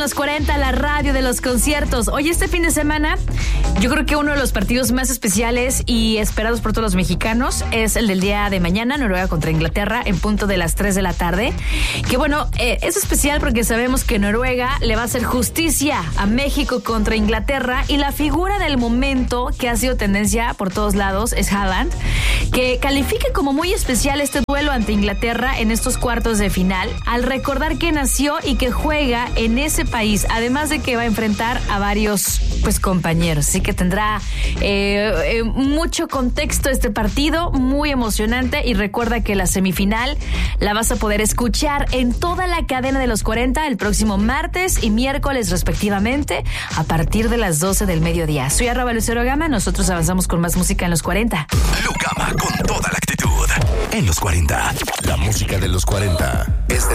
los 40, la radio de los conciertos. Hoy este fin de semana, yo creo que uno de los partidos más especiales y esperados por todos los mexicanos es el del día de mañana, Noruega contra Inglaterra, en punto de las 3 de la tarde. Que bueno, es especial porque sabemos que Noruega le va a hacer justicia a México contra Inglaterra y la figura del momento que ha sido tendencia por todos lados es Haaland, que califica como muy especial este duelo ante Inglaterra en estos cuartos de final, al recordar que nació y que juega en ese país, además de que va a enfrentar a varios compañeros, así que tendrá mucho contexto este partido, muy emocionante, y recuerda que la semifinal la vas a poder escuchar en toda la cadena de los 40 el próximo martes y miércoles respectivamente a partir de las 12 del mediodía. Soy @Lucero Gama, nosotros avanzamos con más música en los 40. Lu Gama con toda la actitud en los 40. La música de los 40 es de